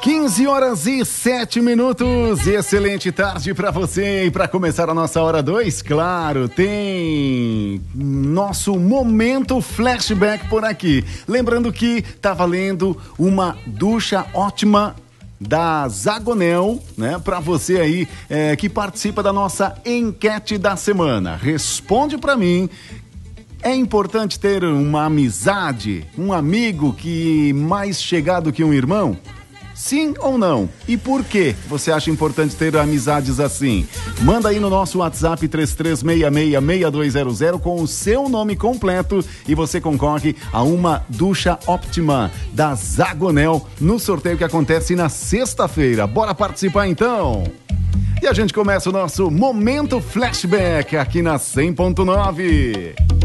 15h07. Excelente tarde para você. E para começar a nossa hora 2, claro, tem nosso momento flashback por aqui. Lembrando que tá valendo uma ducha ótima da Zagonel, né? Para você aí que participa da nossa enquete da semana. Responde para mim. É importante ter uma amizade, um amigo que mais chegado que um irmão? Sim ou não? E por que você acha importante ter amizades assim? Manda aí no nosso WhatsApp 33666200 com o seu nome completo e você concorre a uma ducha óptima da Zagonel no sorteio que acontece na sexta-feira. Bora participar então! E a gente começa o nosso Momento Flashback aqui na 100.9.